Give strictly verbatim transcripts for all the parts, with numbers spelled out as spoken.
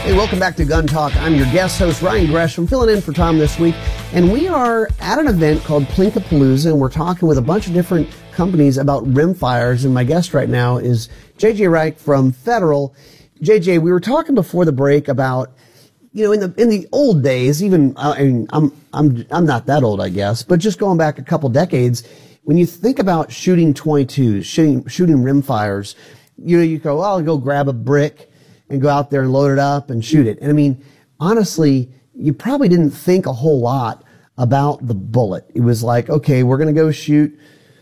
Hey, welcome back to Gun Talk. I'm your guest host, Ryan Gresham, filling in for Tom this week. And we are at an event called Plinkapalooza, and we're talking with a bunch of different companies about rimfires. And my guest right now is J J Reich from Federal. J J, we were talking before the break about, you know, in the in the old days, even I mean, I'm I'm I'm not that old, I guess, but just going back a couple decades, when you think about shooting twenty-twos, shooting shooting rimfires, you know, you go, well, I'll go grab a brick and go out there and load it up and shoot it. And I mean, honestly, you probably didn't think a whole lot about the bullet. It was like, okay, we're going to go shoot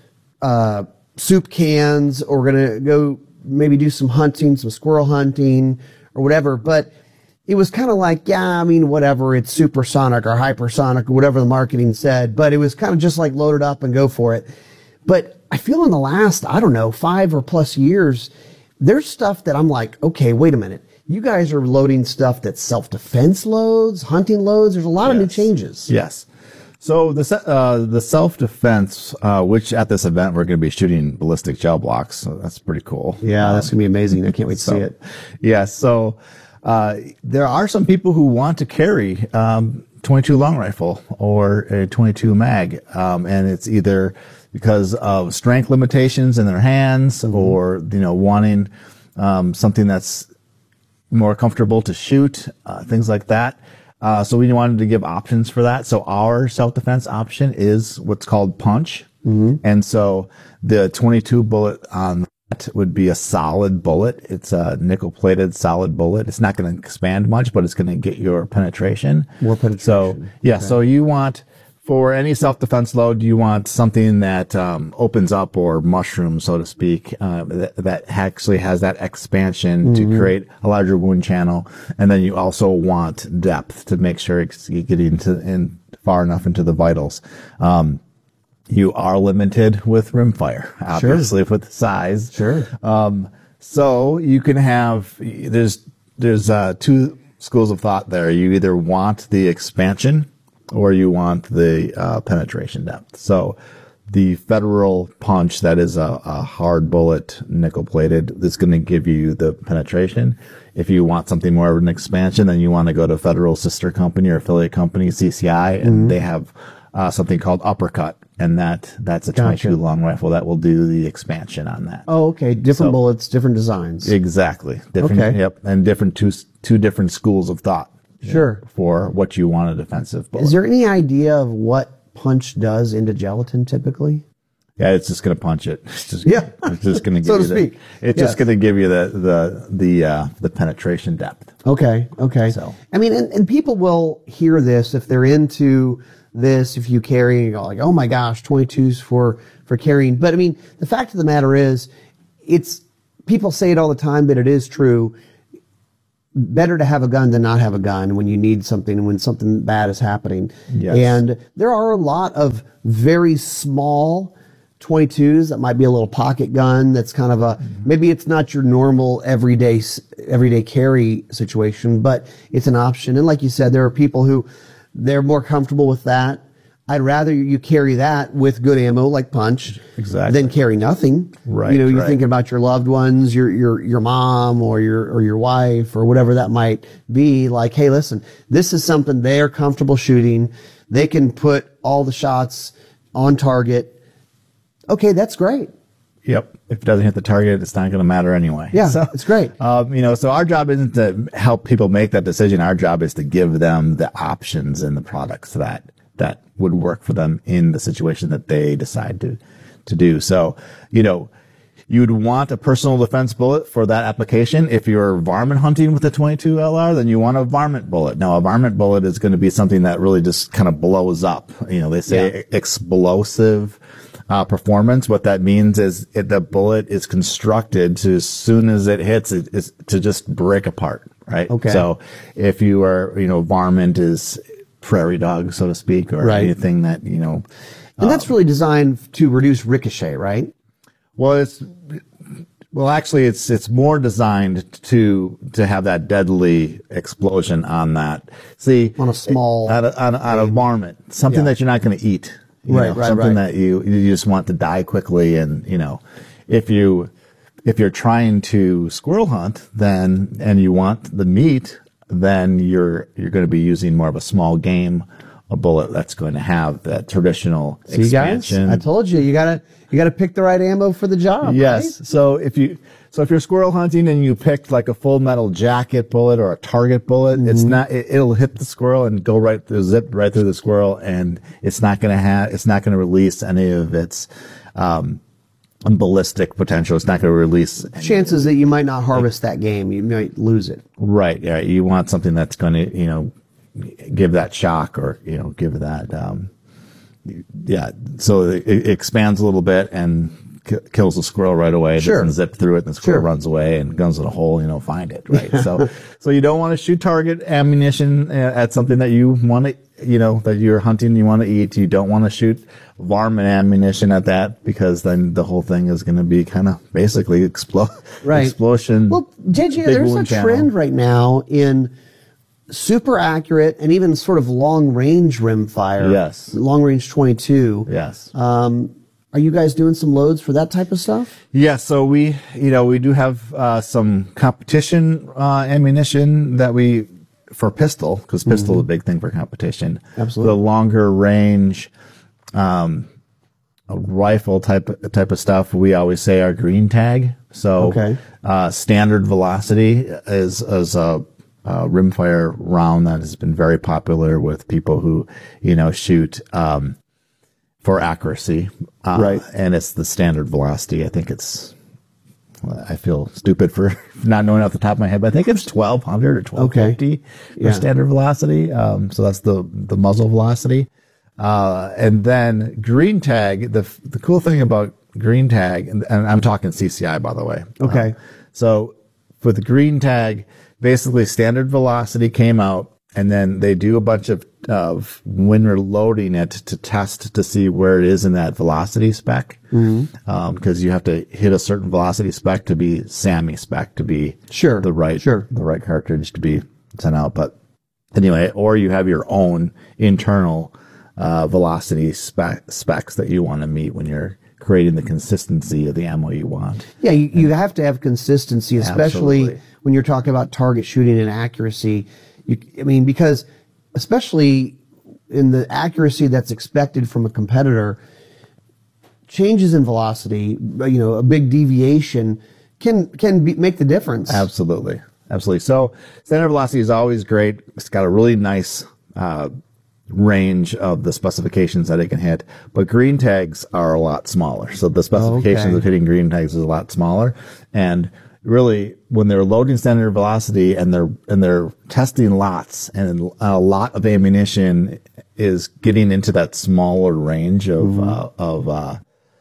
uh, soup cans, or we're going to go maybe do some hunting, some squirrel hunting or whatever. But it was kind of like, yeah, I mean, whatever, it's supersonic or hypersonic or whatever the marketing said. But it was kind of just like load it up and go for it. But I feel in the last, I don't know, five or plus years, there's stuff that I'm like, okay, wait a minute. You guys are loading stuff that's self-defense loads, hunting loads. There's a lot yes. of new changes. Yes. So the uh, the self-defense, uh, which at this event we're going to be shooting ballistic gel blocks. So that's pretty cool. Yeah, um, that's going to be amazing. I can't wait to so, see it. Yeah. So uh, there are some people who want to carry um, twenty-two long rifle or a twenty-two mag, um, and it's either because of strength limitations in their hands, mm-hmm. or you know, wanting um, something that's more comfortable to shoot, uh, things like that. Uh, so we wanted to give options for that. So our self-defense option is what's called punch, mm-hmm. and so the twenty-two bullet on that would be a solid bullet. It's a nickel-plated solid bullet. It's not going to expand much, but it's going to get your penetration. More penetration. So yeah, okay. So you want, for any self-defense load, you want something that um, opens up or mushrooms, so to speak, uh, that, that actually has that expansion mm-hmm. to create a larger wound channel. And then you also want depth to make sure it's getting to, in far enough into the vitals. Um, you are limited with rimfire, obviously, sure. with the size. Sure. Um, so you can have, there's, there's uh, two schools of thought there. You either want the expansion, or you want the uh, penetration depth. So the Federal punch, that is a, a hard bullet, nickel plated, that's going to give you the penetration. If you want something more of an expansion, then you want to go to Federal sister company or affiliate company, C C I, and mm-hmm. they have uh, something called Uppercut, and that that's a twenty-two gotcha. long rifle that will do the expansion on that. Oh, okay. Different so, bullets, different designs. Exactly. Different, okay. Yep, and different two two different schools of thought. Sure. Know, for what you want a defensive bullet. Is there any idea of what punch does into gelatin typically? Yeah, it's just going to punch it. It's just, yeah. It's just going to give so you to the, speak. It's yes. just going to give you the, the, the, uh, the penetration depth. Okay. Okay. So, I mean, and, and people will hear this if they're into this, if you carry, you go like, oh my gosh, twenty-twos for, for carrying. But I mean, the fact of the matter is, it's, people say it all the time, but it is true. Better to have a gun than not have a gun when you need something, when something bad is happening. Yes. And there are a lot of very small twenty-twos that might be a little pocket gun that's kind of a, mm-hmm. maybe it's not your normal everyday, everyday carry situation, but it's an option. And like you said, there are people who, they're more comfortable with that. I'd rather you carry that with good ammo like punch exactly. than carry nothing. Right. You know, you're right. thinking about your loved ones, your, your, your mom or your, or your wife or whatever that might be. Like, hey, listen, this is something they're comfortable shooting. They can put all the shots on target. Okay. That's great. Yep. If it doesn't hit the target, it's not going to matter anyway. Yeah. So, it's great. Um, you know, so our job isn't to help people make that decision. Our job is to give them the options and the products that, that would work for them in the situation that they decide to, to do. So, you know, you'd want a personal defense bullet for that application. If you're varmint hunting with a twenty-two L R, then you want a varmint bullet. Now, a varmint bullet is going to be something that really just kind of blows up. You know, they say yeah. explosive uh, performance. What that means is it, the bullet is constructed to, as soon as it hits, it is to just break apart, right? Okay. So if you are, you know, varmint is prairie dog, so to speak, or right. anything that, you know. And um, that's really designed to reduce ricochet, right? Well, it's, well, actually, it's, it's more designed to, to have that deadly explosion on that. See, on a small, on a, on a, on a varmint, something yeah. that you're not going to eat. You right, know, right, something right. that you, you just want to die quickly. And, you know, if you, if you're trying to squirrel hunt, then, and you want the meat, then you're you're going to be using more of a small game a bullet that's going to have that traditional See, expansion. Guys, I told you, you gotta you gotta pick the right ammo for the job. Yes. Right? So if you so if you're squirrel hunting and you picked like a full metal jacket bullet or a target bullet, mm-hmm. it's not it, it'll hit the squirrel and go right through, zip right through the squirrel, and it's not going to have it's not going to release any of its um, ballistic potential. It's not going to release chances that you might not harvest that game. You might lose it. Right. Yeah. You want something that's going to you know give that shock or you know give that. Um, yeah. So it, it expands a little bit and kills the squirrel right away. Sure. Doesn't zip through it, and the squirrel sure. runs away and goes in a hole. You know, find it. Right. so, so you don't want to shoot target ammunition at something that you want to, you know, that you're hunting. You want to eat. You don't want to shoot varmint ammunition at that because then the whole thing is going to be kind of basically explode. Right. Explosion. Well, J J, there's a trend channel. right now in super accurate and even sort of long range rimfire. Yes. Long range twenty-two. Yes. Um, Are you guys doing some loads for that type of stuff? Yeah, so we, you know, we do have uh, some competition uh, ammunition that we for pistol because pistol mm-hmm. is a big thing for competition. Absolutely. The longer range, um, rifle type type of stuff. We always say our green tag. So, okay. uh, standard velocity is is a, a rimfire round that has been very popular with people who, you know, shoot. Um, For accuracy, uh, right? And it's the standard velocity. I think it's. I feel stupid for not knowing off the top of my head, but I think it's twelve hundred or twelve fifty okay. for yeah. standard velocity. Um, so that's the the muzzle velocity, uh, and then green tag. The the cool thing about green tag, and, and I'm talking C C I by the way. Okay. Um, so for the green tag, basically standard velocity came out. And then they do a bunch of, of when you're loading it to test to see where it is in that velocity spec. Mm-hmm. Um, cause you have to hit a certain velocity spec to be SAAMI spec to be sure. the right, sure. the right cartridge to be sent out. But anyway, or you have your own internal, uh, velocity spec, specs that you want to meet when you're creating the consistency of the ammo you want. Yeah. You, you have to have consistency, especially Absolutely. when you're talking about target shooting and accuracy. You, I mean, because especially in the accuracy that's expected from a competitor, changes in velocity, you know, a big deviation can can be, make the difference. Absolutely, absolutely. So standard velocity is always great. It's got a really nice uh, range of the specifications that it can hit, but green tags are a lot smaller. So the specifications okay. of hitting green tags is a lot smaller, and really, when they're loading standard velocity and they're and they're testing lots, and a lot of ammunition is getting into that smaller range of mm-hmm. uh, of uh,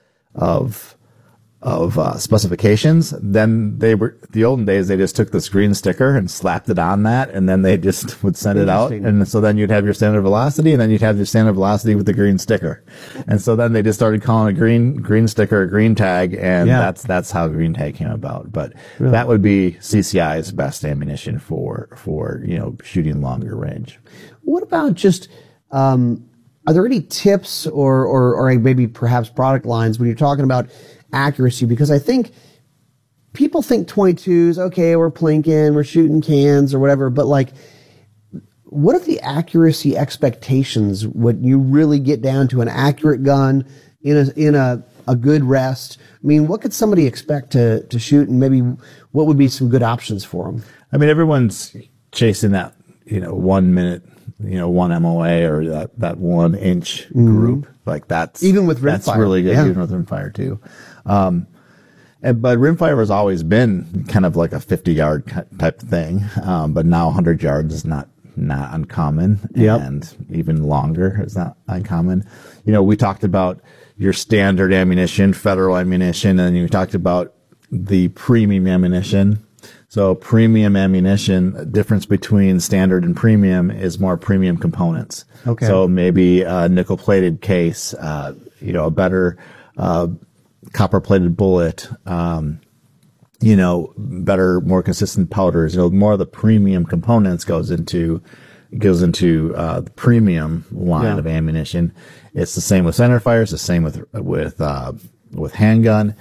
of of uh, specifications, then they were the olden days. They just took this green sticker and slapped it on that, and then they just would send it out, and so then you'd have your standard velocity, and then you'd have your standard velocity with the green sticker, and so then they just started calling a green green sticker a green tag, and yeah. that's that's how green tag came about. But really? That would be C C I's best ammunition for for you know shooting longer range. What about just? Um, are there any tips or, or or maybe perhaps product lines when you're talking about accuracy? Because I think people think twenty-twos, okay, we're plinking, we're shooting cans or whatever, but like, what are the accuracy expectations when you really get down to an accurate gun in a in a, a good rest? I mean, what could somebody expect to, to shoot, and maybe what would be some good options for them? I mean, everyone's chasing that, you know, one minute, you know, one M O A or that, that one inch mm-hmm. group. Like that's, even with rimfire. That's really good, yeah. even with rimfire too. Um, and, but rimfire has always been kind of like a fifty yard type thing. Um, but now one hundred yards is not, not uncommon. Yep. And even longer is not uncommon. You know, we talked about your standard ammunition, federal ammunition, and you talked about the premium ammunition. So premium ammunition, difference between standard and premium is more premium components. Okay. So maybe a nickel plated case, uh, you know, a better, uh, copper plated bullet, um, you know, better, more consistent powders, you know, more of the premium components goes into, goes into, uh, the premium line yeah. of ammunition. It's the same with centerfire. It's the same with, with, uh, with handgun.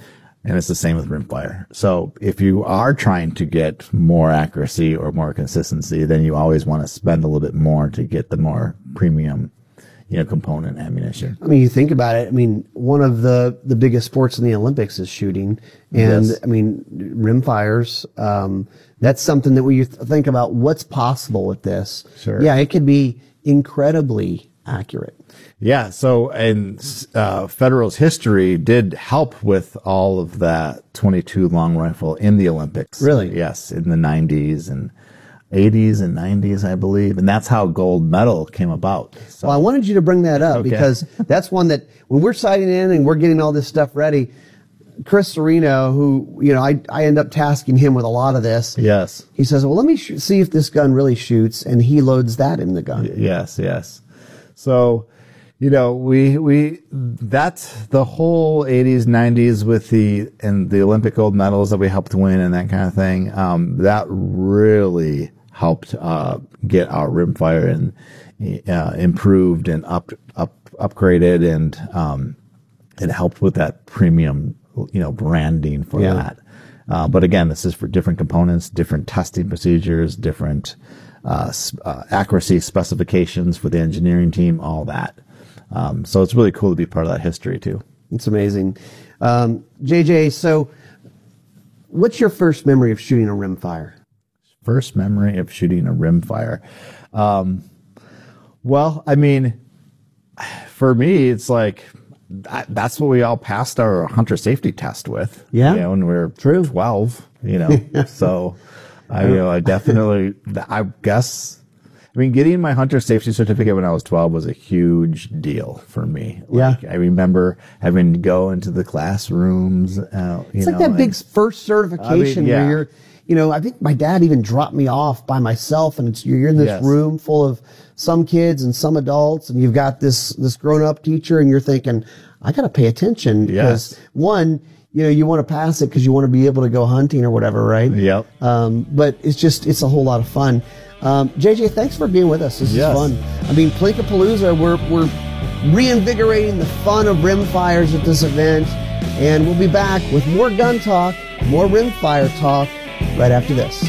And it's the same with rimfire. So if you are trying to get more accuracy or more consistency, then you always want to spend a little bit more to get the more premium, you know, component ammunition. I mean, you think about it. I mean, one of the, the biggest sports in the Olympics is shooting. And Yes. I mean, rimfires, um, that's something that we think about what's possible with this. Sure. Yeah, it could be incredibly accurate. Yeah. So, and uh, Federal's history did help with all of that twenty-two long rifle in the Olympics. Really? Yes, in the nineties and eighties and nineties, I believe, and that's how gold medal came about. So, Well, I wanted you to bring that up Okay. because that's one that when we're sighting in and we're getting all this stuff ready, Chris Serino, who, you know, I, I end up tasking him with a lot of this. yes, He says, well, let me sh- see if this gun really shoots. And he loads that in the gun. yes, yes. So, you know, we we that's the whole eighties, nineties with the and the Olympic gold medals that we helped win and that kind of thing. Um, that really helped uh, get our rimfire and uh, improved and up up upgraded, and um, it helped with that premium, you know, branding for Yeah. that. Uh, but again, this is for different components, different testing procedures, different uh, s- uh, accuracy specifications for the engineering team, all that. Um, so it's really cool to be part of that history too. It's amazing. Um, J J, so what's your first memory of shooting a rimfire? First memory of shooting a rimfire. Um, well, I mean, for me, it's like that, that's what we all passed our hunter safety test with. Yeah. You know, when we were True. twelve, you know, so I, you know, I definitely, I guess, I mean, getting my hunter safety certificate when I was twelve was a huge deal for me. Like, Yeah. I remember having to go into the classrooms. Uh, you It's know, like that and- big first certification yeah. where you're, you know, I think my dad even dropped me off by myself, and it's you're in this Yes. room full of some kids and some adults, and you've got this this grown up teacher, and you're thinking, I got to pay attention because Yes. one, you know, you want to pass it because you want to be able to go hunting or whatever, right? Yep. Um, but it's just it's a whole lot of fun. Um, J J, thanks for being with us. This Yes. is fun. I mean, Plinkapalooza, we're we're reinvigorating the fun of rimfires at this event, and we'll be back with more gun talk, more rimfire talk right after this.